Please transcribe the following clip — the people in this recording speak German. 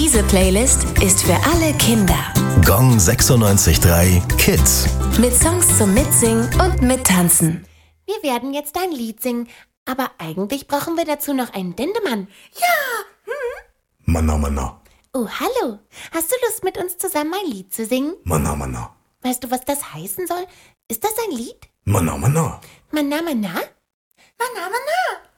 Diese Playlist ist für alle Kinder. Gong 96.3 Kids. Mit Songs zum Mitsingen und Mittanzen. Wir werden jetzt ein Lied singen, aber eigentlich brauchen wir dazu noch einen Dendemann. Manna, Manna. Oh, hallo. Hast du Lust, mit uns zusammen ein Lied zu singen? Manna, Manna. Weißt du, was das heißen soll? Ist das ein Lied? Manna, Manna. Manna, manna? Manna, Manna.